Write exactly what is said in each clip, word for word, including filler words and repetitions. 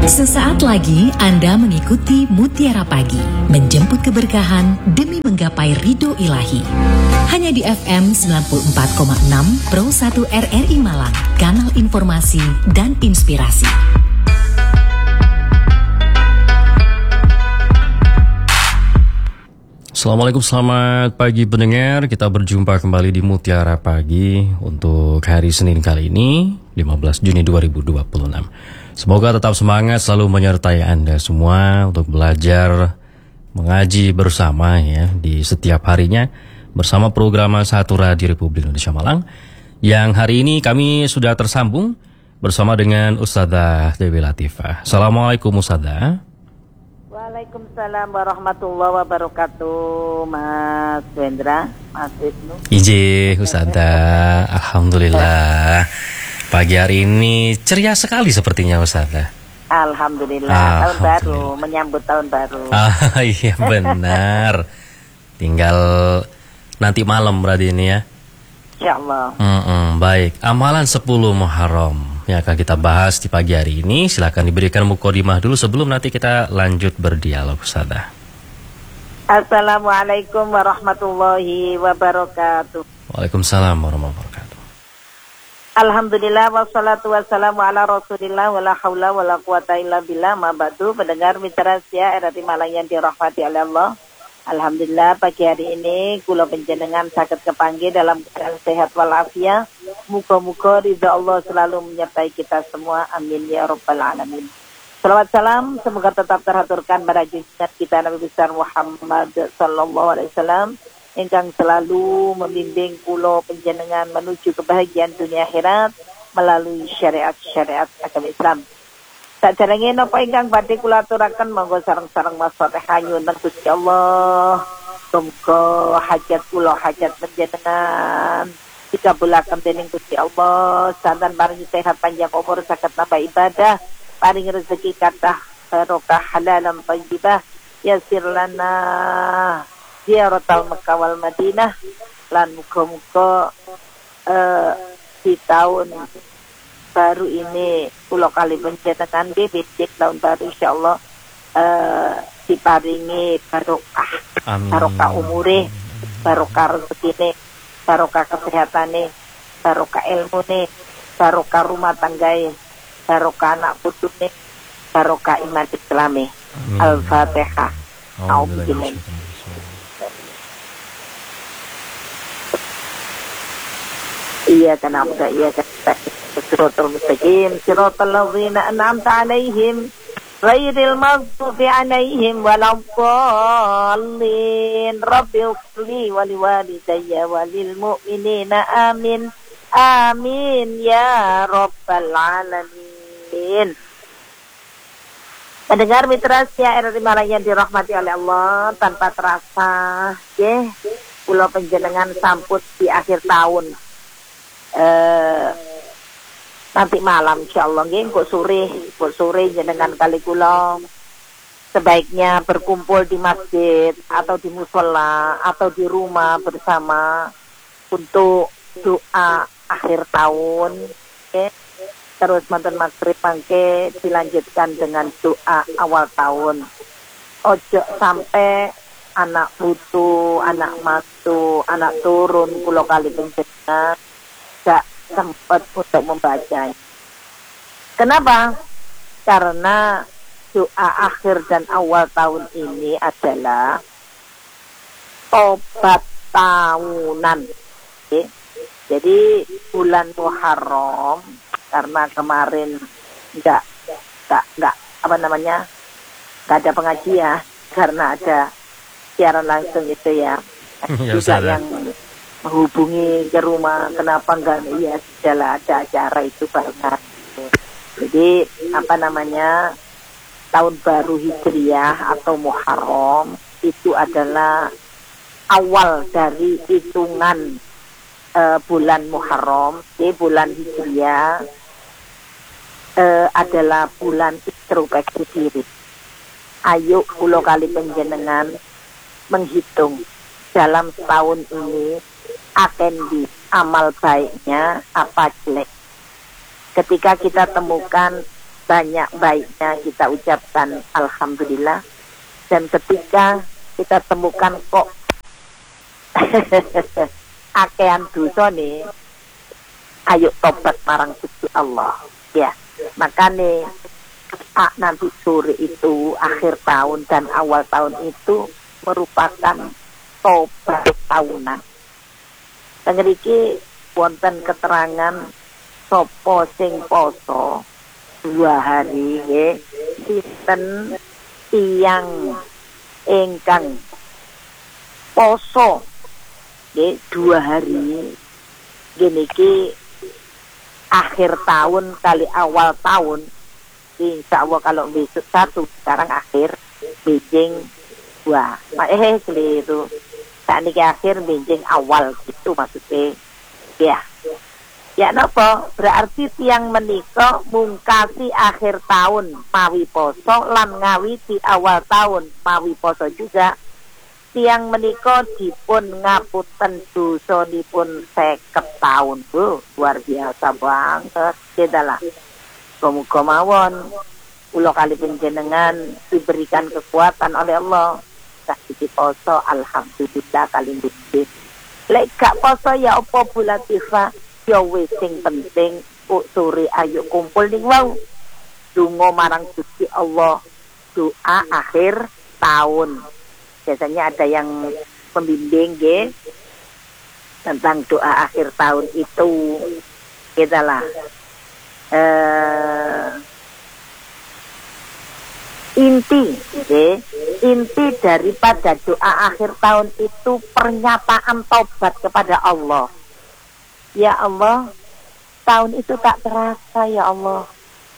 Sesaat lagi Anda mengikuti Mutiara Pagi, menjemput keberkahan demi menggapai ridho ilahi. Hanya di F M sembilan puluh empat koma enam Pro satu R R I Malang, kanal informasi dan inspirasi. Assalamualaikum, selamat pagi pendengar. Kita berjumpa kembali di Mutiara Pagi untuk hari Senin kali ini, lima belas Juni dua ribu dua puluh enam. Semoga tetap semangat selalu menyertai Anda semua untuk belajar mengaji bersama ya di setiap harinya bersama program Satu Radio Republik Indonesia Malang. Yang hari ini kami sudah tersambung bersama dengan Ustadzah Dewi Latifah. Assalamualaikum Ustadzah. Waalaikumsalam warahmatullahi wabarakatuh, Mas Wendra, Mas Wisnu. Ije Ustadzah, Alhamdulillah. Pagi hari ini ceria sekali sepertinya Ustadzah. Alhamdulillah, Alhamdulillah. Tahun baru, menyambut tahun baru. Ah iya benar. Tinggal nanti malam berarti ini ya. Insyaallah. Mm-mm, baik, amalan sepuluh Muharram yang akan kita bahas di pagi hari ini. Silakan diberikan mukadimah dulu sebelum nanti kita lanjut berdialog Ustadzah. Assalamualaikum warahmatullahi wabarakatuh. Waalaikumsalam warahmatullahi wabarakatuh. Alhamdulillah wassalatu wassalamu ala rasulillah wala hawla wala quwata illa billah. Ma ba'du, pendengar mitra setia R R I Malang yang dirahmati oleh Allah. Alhamdulillah pagi hari ini kula panjenengan saged kepanggih dalam keadaan sehat walafiat. Muga-muga ridha Allah selalu menyertai kita semua. Amin ya rabbal alamin. Salawat salam semoga tetap terhaturkan pada junjungan kita Nabi besar Muhammad sallallahu alaihi wasallam ingkang selalu membimbing kula panjenengan menuju kebahagiaan dunia akhirat melalui syariat-syariat agama Islam. Saderenge napa ingkang badhe kula aturaken monggo sareng-sareng maslahah nyuwun Gusti Allah. Muga hajat kula hajat panjenengan dikabulaken dening Gusti Allah, santen paringi sehat panjang umur saged nambah ibadah, paringi rezeki kathah barokah halalan thayyibah, yasir lana ziaratal Makkah wal Madinah, lan muga-muga uh, di tahun baru ini kula kali panjenengan nggih becik tahun baru insyaallah uh, diparingi barokah. Amin. Barokah umure, barokah rezekine, barokah kesehatane, barokah ilmune, barokah rumah tanggae, barokah anak putune, barokah iman Islami. Al-Fatihah. Auzubillahi. Iya kana udah iya kana siratal mustaqim siratal ladzina an'amta 'alaihim ghairil maghdubi 'alaihim waladdallin rabbighfirli wa liwalidayya wa lil mu'minina amin amin ya rabbal alamin. Pendengar mitra setia R R I Malang yang dirahmati oleh Allah, tanpa terasa nggih kula panjenengan samput di akhir tahun. Uh, nanti malam insyaallah nggih kok sore kok sore jenengan kali kula sebaiknya berkumpul di masjid atau di mushola atau di rumah bersama untuk doa akhir tahun okay. Terus manten maghrib mangke dilanjutkan dengan doa awal tahun. Ojo sampai anak putu, anak mantu, anak turun kula kali panjenengan gak sempat untuk membacanya. Kenapa? Karena doa akhir dan awal tahun ini adalah obat tahunan. Okay. Jadi bulan Muharram karena kemarin enggak enggak enggak apa namanya? Enggak ada pengajian karena ada siaran langsung itu ya. ya juga yang menghubungi ke rumah, kenapa enggak ya sudah ada acara itu barengan. Jadi apa namanya tahun baru Hijriah atau Muharram itu adalah awal dari hitungan uh, bulan Muharram. Di bulan Hijriah uh, adalah bulan introspeksi diri. Ayo kula kali panjenengan menghitung dalam setahun ini akan di amal baiknya apa jelek. Ketika kita temukan banyak baiknya kita ucapkan alhamdulillah. Dan ketika kita temukan kok akean dosa nih, ayo tobat marang Gusti Allah ya. Makanya ah, nanti sore itu, akhir tahun dan awal tahun itu merupakan tobat tahunan. Dan ngriki wonten keterangan sopo sing poso dua hari nggih sinten tiyang ingkang poso nggih dua hari gini ki akhir tahun kali awal tahun. Insya Allah kalau besok satu, sekarang akhir benjing dua. Eh keliru. Saat ini akhir benjing awal gitu maksudnya. Ya. Ya napa? Berarti tiang menika mungkasi akhir tahun mawi poso lan ngawiti awal tahun mawi poso juga. Tiang menika dipun ngapunten dosanipun seket tahun. Bu, luar biasa banget. Kedalah. Muga mawon kula kali panjenengan diberikan kekuatan oleh Allah sakit poso alhamdulillah kali nggih. Lek gak poso ya apa bulatifa ya wis sing penting sore ayo kumpul ning wau donga marang Gusti Allah doa akhir tahun. Biasanya ada yang pembimbing nggih tentang doa akhir tahun itu. Kita lah Uh, inti okay. inti daripada doa akhir tahun itu pernyataan tobat kepada Allah. Ya Allah, tahun itu tak terasa ya Allah.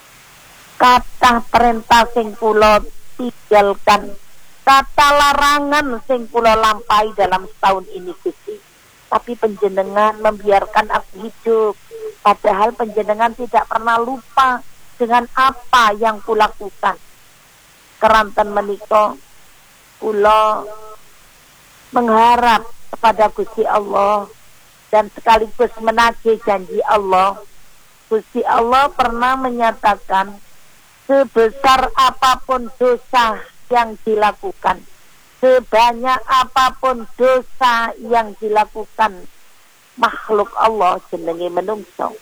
Kata perintah sing kula tinggalkan, kata larangan sing kula lampahi dalam setahun ini Gusti. Tapi panjenengan membiarkan aku hidup. Padahal panjenengan tidak pernah lupa dengan apa yang kulakukan. Keranten menika kula mengharap kepada Gusti Allah dan sekaligus menagih janji Allah. Gusti Allah pernah menyatakan sebesar apapun dosa yang dilakukan, sebanyak apapun dosa yang dilakukan makhluk Allah jenenge menungso,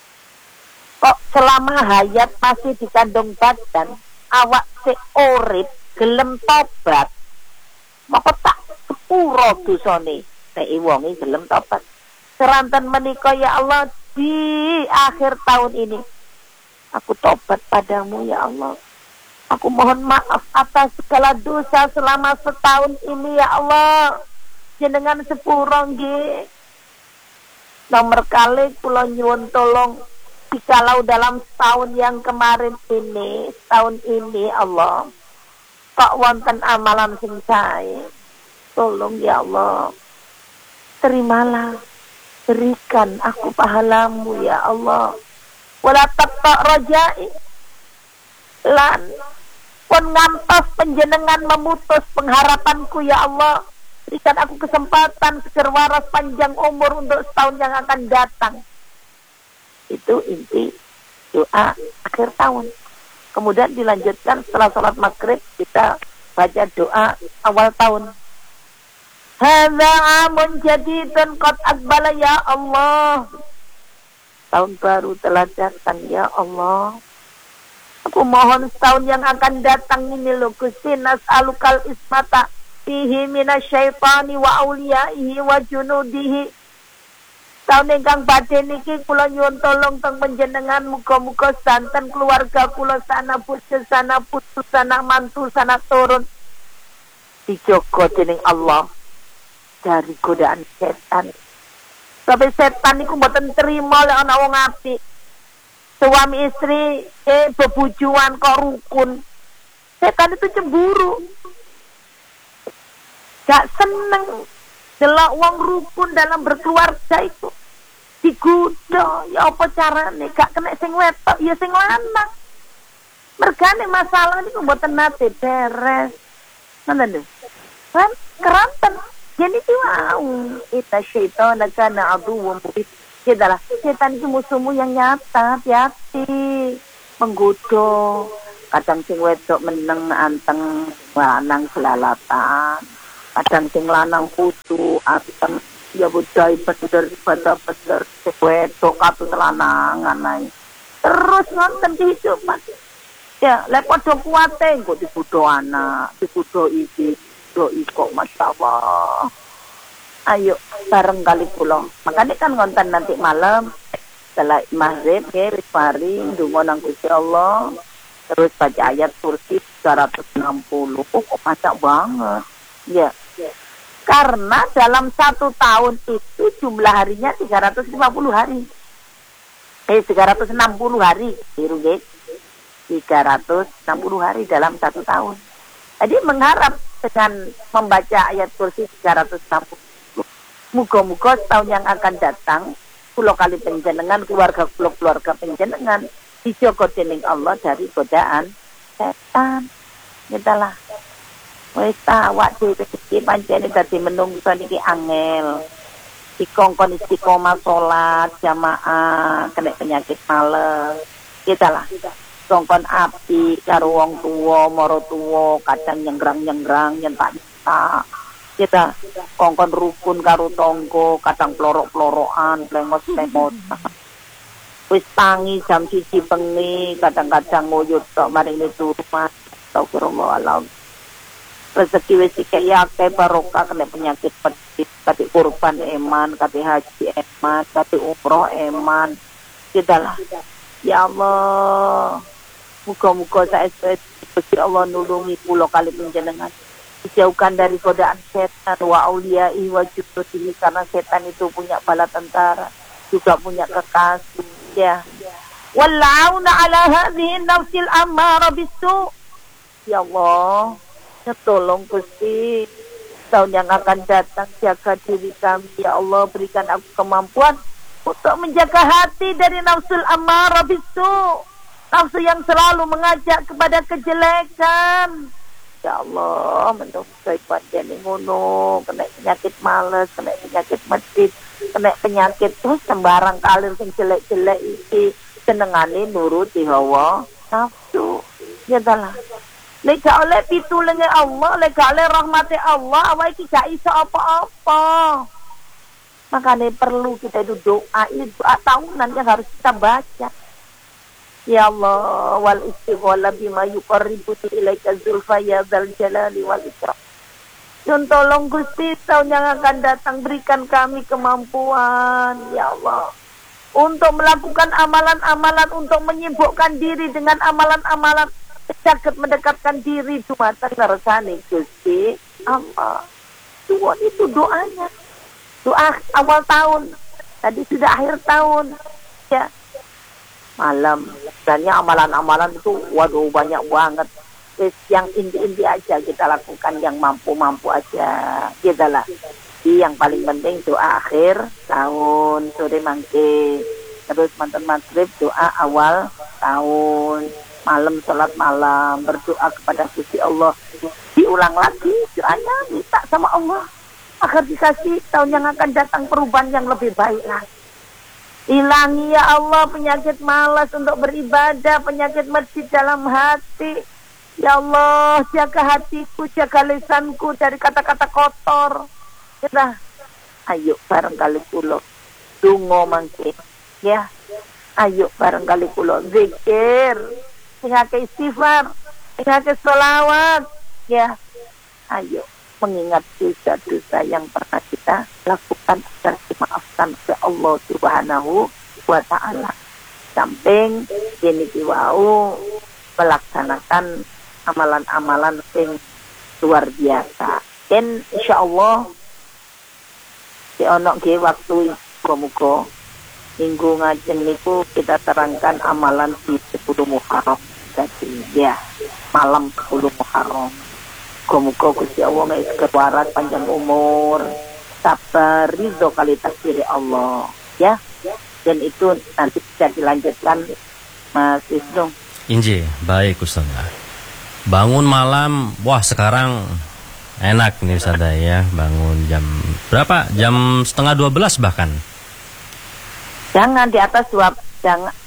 kok selama hayat masih dikandung badan awak si urip gelem tobat maka tak sepuro dosane nek wonge gelem tobat. Seranten menika ya Allah di akhir tahun ini aku tobat padamu ya Allah. Aku mohon maaf atas segala dosa selama setahun ini ya Allah. Jenengan sepuro nggih. Nomor kali kula nyuwun tolong dikalau dalam setahun yang kemarin ini, tahun ini Allah, kok wonten amalan sing sae. Tolong ya Allah. Terimalah, berikan aku pahalamu ya Allah. Wala taqta rajai. Lan pun ngantos panjenengan memutus pengharapanku ya Allah. Berikan aku kesempatan seger waras panjang umur untuk setahun yang akan datang. Itu inti doa akhir tahun. Kemudian dilanjutkan setelah sholat maghrib kita baca doa awal tahun. Hadza amun jadidun qad aqbala ya Allah. Tahun baru telah datang ya Allah. Aku mohon setahun yang akan datang ini loh Gusti nas'alukal ismata fihi minasyaitani wa awliyaihi wa junudihi. Tahun ingkang badhe niki kula nyuwun tolong teng panjenengan muga-muga santen keluarga kula sana bojo sana putu sana mantu sana turun dijogo dening Allah dari godaan setan. Tapi setan niku mboten trima lek ana wong apik. Suami istri eh bebujuan kok rukun. Setan itu cemburu. Gak seneng delok wong rukun dalam berkeluarga itu digoda. Ya apa carane gak kena sing wetok ya sing lanang. Mergane masalah niku mboten nate beres. Ngoten lho. Kan keranten yen iki wau ita syaitan kana aduwwum mubin. Adalah setan itu musuhmu yang nyata, hati-hati. menggoda. Kadang sing wedok meneng anteng lanang selalatan. Kadang sing lanang putu anteng ya budaya bener bener sing wedok katut lanangan ae. Terus ngonten kehidupan. Ya, lek padha kuwate engko dibudo anak, dibudo iki, do iko masyaallah. Ayo bareng kali kula. Makanya kan ngonten nanti malam setelah maghrib nggih wis mari ndonga nang Gusti Allah. Terus baca ayat kursi tiga ratus enam puluh. Oh, kok banyak banget. Ya. Karena dalam satu tahun itu jumlah harinya tiga ratus lima puluh hari. Eh tiga ratus enam puluh hari. Biru nggih. tiga ratus enam puluh hari dalam satu tahun. Jadi mengharap dengan membaca ayat kursi tiga ratus enam puluh. Muga-muga tahun yang akan datang, kula kali penjenengan, keluarga kula keluarga penjenengan, dijogo dening Allah dari godaan setan. Ngetalah. Wis ta awak dhewe iki pancene dadi menungso niki angel. Dikongkon istiqomah salat jamaah, kena penyakit males. Ngetalah. Kongkon api karo wong tuwa, mara tuwa, kadang nyenggrang-nyenggrang nyentak-nyentak. Kita kongkon rukun karo tangga, kadang plorok-plorokan, plengos-plengos. Wis tangi jam siji bengi, kadang-kadang nguyut tok maringi turu mas. Astagfirullahaladzim. Rezeki wis kaya akeh barokah kena penyakit pedit, kate kurban eman, kate haji eman, kate umroh eman. Kita lah. Ya Allah. Muga-muga saes-saes Gusti Allah nulungi kula kali panjenengan. Dijauhkan dari godaan setan wa auliya'i wa junudihi, karena setan itu punya bala tentara, juga punya kekasih ya. Walla'una ala hadhihi nafsil ammara bisu. Ya Allah, ya tolong Gusti, tahun yang akan datang jaga diri kami ya Allah, berikan aku kemampuan untuk menjaga hati dari nafsul ammara bisu. Nafsu yang selalu mengajak kepada kejelekan. Ya Allah, menurut saya jadi ngono, kena penyakit males, kena penyakit medit, kena penyakit terus sembarang kalir sing jelek-jelek iki senengane nuruti hawa nafsu. Ya dalah. Lek gak oleh pitulunge Allah, lek gak oleh rahmate Allah, awake iki gak iso apa-apa. Makanya perlu kita itu doa, ini doa tahunan yang harus kita baca. Ya Allah, wal istighala bima yuqarribuni ilaika zulfa ya dzal jalali wal ikram. Dan tolong Gusti, tahun yang akan datang berikan kami kemampuan ya Allah untuk melakukan amalan-amalan, untuk menyibukkan diri dengan amalan-amalan saged mendekatkan diri dumateng ngersane Gusti Allah. Tuhan itu doanya. Doa awal tahun. Tadi sudah akhir tahun. Ya. Malam, sebenarnya amalan-amalan itu waduh banyak banget. Terus yang inti-inti aja kita lakukan, yang mampu-mampu aja kita lah. Jadi yang paling penting doa akhir tahun sore mangke, terus mantan maghrib doa awal tahun, malam sholat malam berdoa kepada Gusti Allah. Diulang lagi doanya, minta sama Allah agar dikasih tahun yang akan datang perubahan yang lebih baik lagi. Hilangi ya Allah penyakit malas untuk beribadah, penyakit medit dalam hati. Ya Allah, jaga hatiku, jaga lisanku dari kata-kata kotor. Kita, ayo barangkali kulo dungo mangke, ya. Ayo barangkali kulo zikir, ngake istighfar, ngake sholawat, ya. Ayo mengingat dosa-dosa yang pernah kita lakukan agar dimaafkan oleh Allah Subhanahu wa Ta'ala. Samping ini diwau melaksanakan amalan-amalan yang luar biasa. Dan insya Allah di onok ge waktu muga-muga minggu ngajeng niku kita terangkan amalan di sepuluh Muharram tadi ya, malam sepuluh Muharram. Muga-muga Gusti Allah ngai kewarat panjang umur, sabar, ridho kali takdir Allah ya. Dan itu nanti bisa dilanjutkan Mas Wisnu. Inji, baik Ustaz. Bangun malam, wah sekarang enak nih Ustaz ya. Bangun jam berapa? Jam setengah dua belas bahkan. Jangan di atas dua, jangan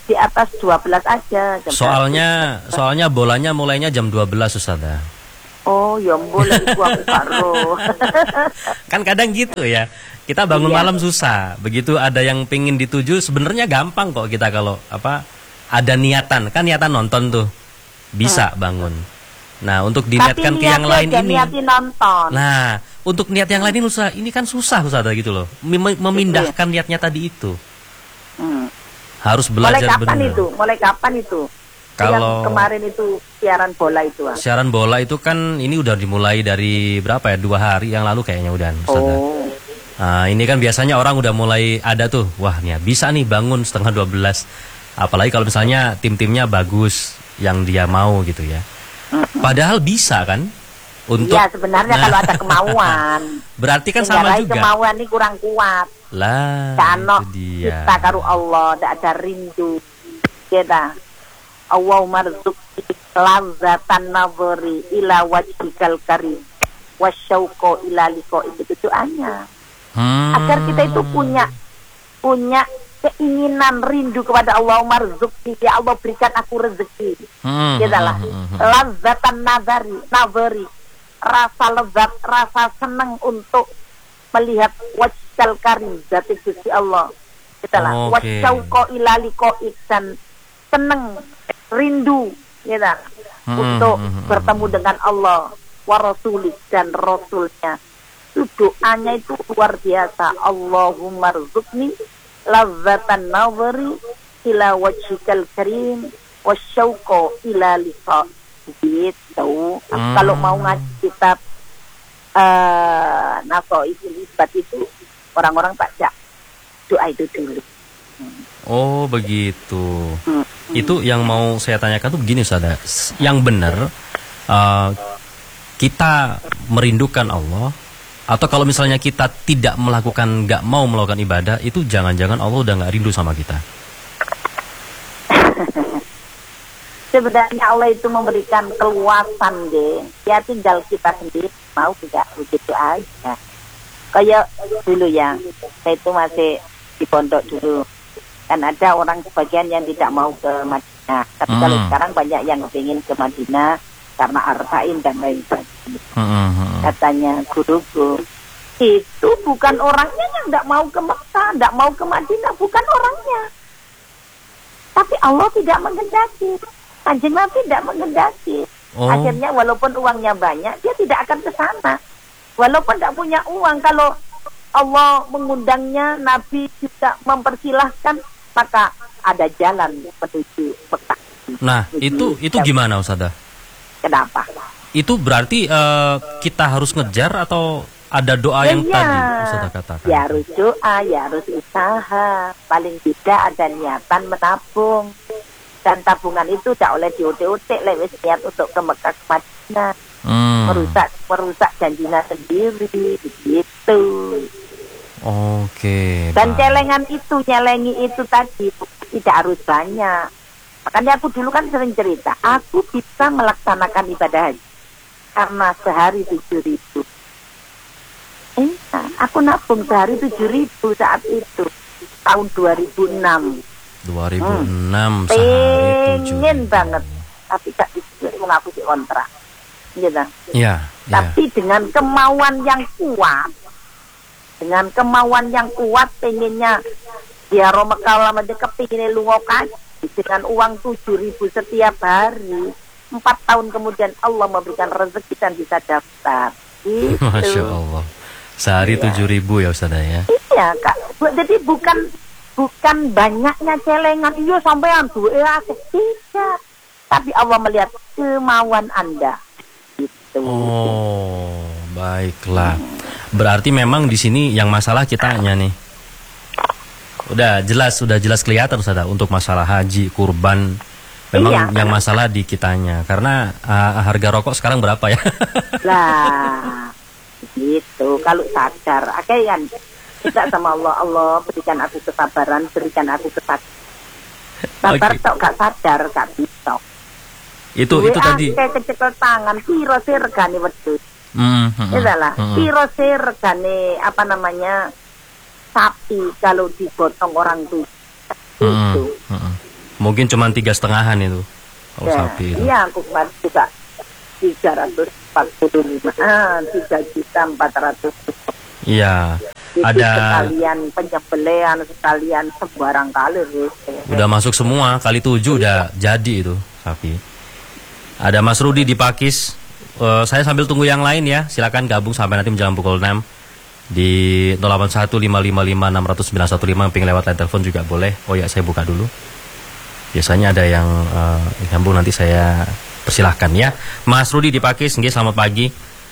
di atas dua belas aja. Jam Soalnya satu. soalnya bolanya mulainya jam dua belas Ustazah. Oh, ya boleh itu aku karo. Kan kadang gitu ya. Kita bangun Iya. malam susah. Begitu ada yang pingin dituju, sebenarnya gampang kok kita kalau apa ada niatan. Kan niatan nonton tuh. Bisa bangun. Nah, untuk diniatkan ke yang lain ini. Nonton. Nah, untuk niat yang lain ini susah. Ini kan susah Ustazah gitu loh. Mem- memindahkan niatnya tadi itu. Hmm. Harus Mulai belajar kapan benar. itu? Mulai kapan itu? Kalau yang kemarin itu siaran bola itu. Ah. Siaran bola itu kan ini udah dimulai dari berapa ya? Dua hari yang lalu kayaknya udah. Ustazah. Oh. Nah, ini kan biasanya orang udah mulai ada tuh. Wah, nih bisa nih bangun setengah dua belas. Apalagi kalau misalnya tim-timnya bagus yang dia mau gitu ya. Padahal bisa kan? Untuk Iya, sebenarnya Nah. kalau ada kemauan. Berarti kan sama Sehingga juga. kemauan ini kurang kuat. Lah, Kano itu dia. kita karo Allah, tidak ada rindu. Kita Allahumma rzuqni lazatan nazari ila wajhikal karim wasyauqa ila liqa, itu doanya. Hmm. Agar kita itu punya punya keinginan rindu kepada Allahumma rzuqni, ya Allah berikan aku rezeki. Hmm, Kita lah hmm, hmm, hmm. lazatan nazari nazari, rasa lezat, rasa senang untuk melihat wajhal karim, zati Gusti Allah. Kita lah Oke. wasyauqa ila liqa, dan senang, rindu kita Hmm, untuk hmm, hmm, bertemu dengan Allah wa rasulih dan rasulnya. Itu doanya itu luar biasa. Allahumma rzuqni lazatan nazari ila wajhikal karim wasyauqa ila liqa. Gitu. Hmm. Kalau mau ngaji kitab uh, Nafaisul Isbat itu orang-orang baca doa itu dulu. Oh, begitu. Hmm. Itu yang mau saya tanyakan tuh begini Ustazah. Yang benar uh, kita merindukan Allah, atau kalau misalnya kita tidak melakukan, nggak mau melakukan ibadah, itu jangan-jangan Allah udah nggak rindu sama kita. Sebenarnya Allah itu memberikan keluasan deh. Ya tinggal kita sendiri mau tidak, begitu aja. Kayak dulu ya, saya itu masih di pondok dulu. Kan ada orang sebagian yang tidak mau ke Madinah. Tapi Hmm. kalau sekarang banyak yang ingin ke Madinah karena arba'in dan lain sebagainya. Hmm. Katanya guruku, itu bukan orangnya yang tidak mau ke Mekah, tidak mau ke Madinah, bukan orangnya. Tapi Allah tidak menghendaki. Kanjeng Nabi tidak menghendaki. Oh. Akhirnya walaupun uangnya banyak, dia tidak akan ke sana. Walaupun tidak punya uang, kalau Allah mengundangnya, Nabi juga mempersilahkan, maka ada jalan menuju Mekah. Nah, itu itu gimana Ustazah? Kenapa? Itu berarti eh, kita harus ngejar atau ada doa yang Ya, tadi Ustazah katakan? ya harus doa, ya harus usaha. Paling tidak ada niatan menabung. Dan tabungan itu tidak oleh diutik-utik, lewat niat untuk ke Mekah ke Madinah. Hmm. Merusak merusak janjinya sendiri, begitu. Oke. Dan baik. celengan itu, nyelengi itu tadi tidak harus banyak. Makanya aku dulu kan sering cerita, aku bisa melaksanakan ibadah haji karena sehari tujuh ribu. Eh, aku nabung sehari tujuh ribu saat itu, tahun dua ribu enam. dua ribu enam hmm. sehari tujuh. Pengen banget, tapi gak bisa mengaku di kontrak. Gitu. Ya, ya. Tapi dengan kemauan yang kuat, dengan kemauan yang kuat, pengennya ya Mekah lama deket, pengennya lunga kaji dengan uang tujuh ribu setiap hari. Empat tahun kemudian Allah memberikan rezeki dan bisa daftar. Gitu. Masya Allah. Sehari tujuh Iya. ribu ya Ustazah ya. Iya Kak. Jadi bukan bukan banyaknya celengan, iya sampean duwe akeh, tidak. Tapi Allah melihat kemauan Anda. Gitu. Oh, baiklah. Berarti memang di sini yang masalah kitanya nih. Udah jelas, sudah jelas kelihatan Ustazah untuk masalah haji, kurban. Memang Iya. yang masalah di kitanya. Karena uh, harga rokok sekarang berapa ya? Lah, gitu. Kalau sadar, akeh kan kita sama Allah, Allah berikan aku kesabaran, berikan aku kesabaran. Sabar Oke. tok gak sadar, gak bisa. itu itu tadi. Kayak kecekel tangan, piro sih regane wedhus. Hmm, hmm, Ya lah, hmm, hmm. piro sih regane apa namanya sapi kalau digotong orang tuh. Hmm, Itu. hmm. Mungkin cuma tiga setengahan itu. Kalau ya, sapi itu. iya aku kemarin juga tiga ratus empat puluh lima, ah, tiga juta empat ratus. Iya. Itu Ada sekalian penyembelihan, sekalian sembarang kali. udah masuk semua, kali tujuh udah jadi itu sapi. Ada Mas Rudi di Pakis. Uh, saya sambil tunggu yang lain ya. Silakan gabung sampai nanti menjelang pukul enam di nol delapan satu lima lima lima enam nol sembilan satu lima. Ping lewat line telepon juga boleh. Oh ya, saya buka dulu. Biasanya ada yang uh, nyambung, nanti saya persilahkan ya. Mas Rudi di Pakis, nggih, selamat pagi.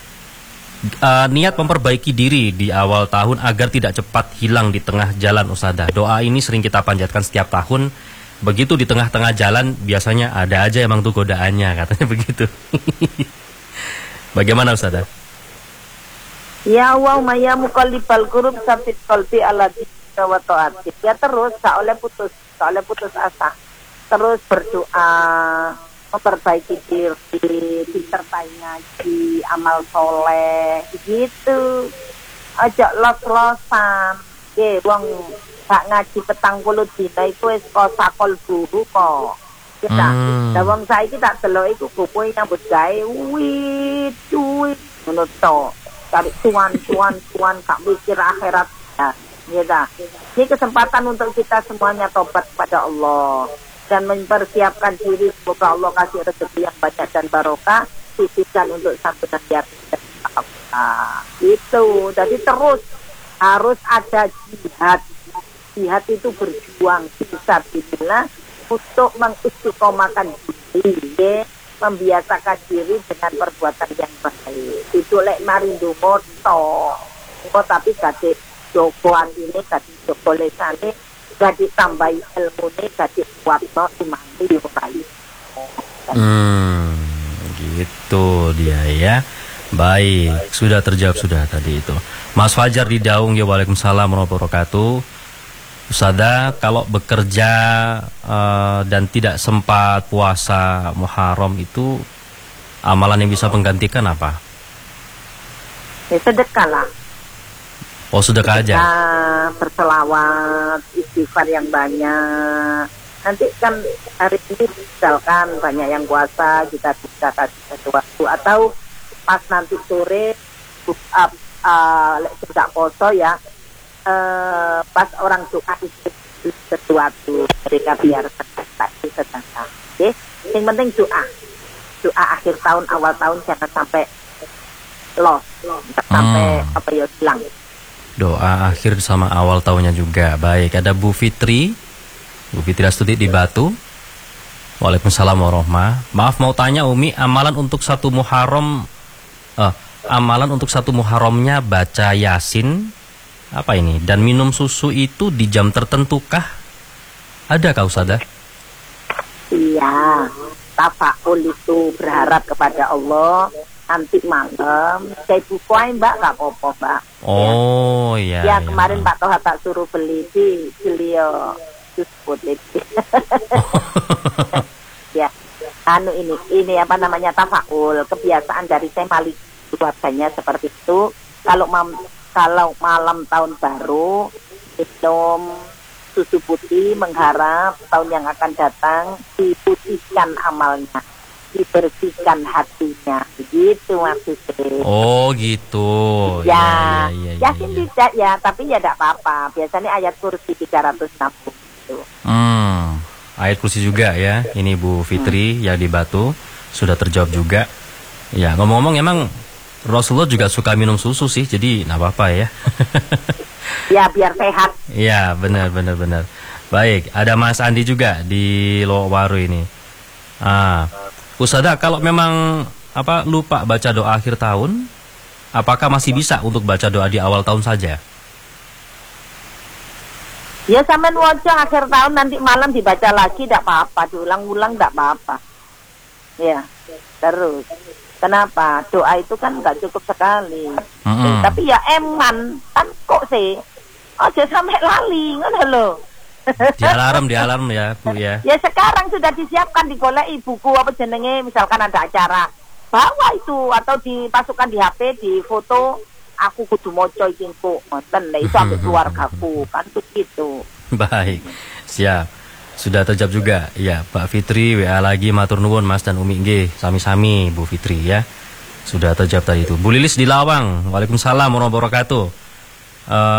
Uh, niat memperbaiki diri di awal tahun agar tidak cepat hilang di tengah jalan, Ustadzah. Doa ini sering kita panjatkan setiap tahun. Begitu di tengah-tengah jalan biasanya ada aja emang tuh godaannya, katanya begitu. Bagaimana, Ustadzah? Ya Allah, maya muqallibal qulub sabit qalbi ala dinika wa ta'atik. Ya terus, gak oleh putus, gak oleh putus asa. Terus berdoa, memperbaiki diri, disertai ngaji, amal soleh, gitu. Aja los-losan. Oke, wong gak ngaji petang puluh dina itu wis kosakol guru kok. Kita, hmm. Lah wong saiki tak delok iku buku nyambut gawe, wih, cuy, ngono to. Cari cuan, cuan, cuan, gak mikir akhirat. Ya, ya. Ini kesempatan untuk kita semuanya tobat kepada Allah dan mempersiapkan diri, semoga Allah kasih rezeki yang banyak dan barokah, sisihkan untuk santunan yatim. Nah, itu. Jadi terus harus ada jihad. Jihad itu berjuang fisabilillah untuk mengistiqomahkan diri, ya, membiasakan diri dengan perbuatan yang baik. Itu lek marindu moto. Oh, tapi gade jogoan ini, gade jogo lesane, gade tambahi ilmu ini, gade kuatno imani yo kali. Hmm, gitu dia ya. Baik, sudah terjawab sudah tadi itu. Mas Fajar di Daung, ya, waalaikumsalam warahmatullahi wabarakatuh. Ustadzah, kalau bekerja uh, dan tidak sempat puasa Muharram itu, amalan yang bisa menggantikan apa? Ya sedekah lah. Oh, sedekah aja? Sedekah, berselawat, istighfar yang banyak. Nanti kan hari ini misalkan banyak yang puasa, kita bisa kasih sesuatu. Atau pas nanti sore, up, uh, lek tidak poso ya, Uh, pas orang doa itu sesuatu, mereka biar sedekah, sedekah. Oke, yang penting doa, doa akhir tahun, awal tahun jangan sampai loss, sampai hmm. apa ya hilang. Doa akhir sama awal tahunnya juga. Baik, ada Bu Fitri, Bu Fitri Astuti di Batu. Waalaikumsalam warahmatullahi. Maaf mau tanya Umi, amalan untuk satu Muharram, uh, amalan untuk satu Muharramnya baca Yasin. Apa ini? Dan minum susu itu di jam tertentu kah? Ada kah, Ustadzah? Iya, tafaul itu berharap kepada Allah. Nanti malam saya bukuin Mbak, gak apa-apa Mbak. Oh ya. Ya, ya kemarin ya. Pak Toha tak suruh beli di beliau susu ya, anu ini, ini apa namanya tafaul, kebiasaan dari saya Malik keluarganya seperti itu. Kalau mam Kalau malam tahun baru minum susu putih, mengharap tahun yang akan datang diputihkan amalnya, dibersihkan hatinya, begitu maksudnya. Oh gitu. Ya, ya, ya, ya yakin ya, ya. tidak ya, tapi ya tidak apa-apa. Biasanya ayat kursi tiga ratus enam puluh itu. Hmm, ayat kursi juga ya. Ini Bu Fitri hmm. yang di Batu sudah terjawab juga. Ya, ngomong-ngomong emang Rasulullah juga suka minum susu sih, jadi nggak apa-apa ya. Ya, biar sehat. Ya, benar, benar, benar. Baik, ada Mas Andi juga di Lowaru ini. Ah, Ustadzah, kalau memang apa lupa baca doa akhir tahun, apakah masih bisa untuk baca doa di awal tahun saja? Ya, sampai wajah akhir tahun nanti malam dibaca lagi, tidak apa-apa, diulang-ulang tidak apa-apa. Ya, terus. Kenapa? Doa itu kan nggak cukup sekali. Mm-hmm. Tapi ya eman, kan kok sih? Aja sampai lali, ngono lho. Di alarm, di alarm ya, Bu ya. Ya sekarang sudah disiapkan, digoleki buku apa jenenge, misalkan ada acara. Bawa itu atau dipasukkan di H P, di foto, aku kudu moco iki engko. Ngoten lha iso ambek keluargaku, kan begitu. Baik. Siap. Sudah terjawab juga. Ya, Mbak Fitri W A lagi matur nuwun Mas dan Umi nggih, sami-sami Bu Fitri ya. Sudah terjawab tadi itu. Bu Lilis di Lawang. Waalaikumsalam warahmatullahi wabarakatuh. Uh,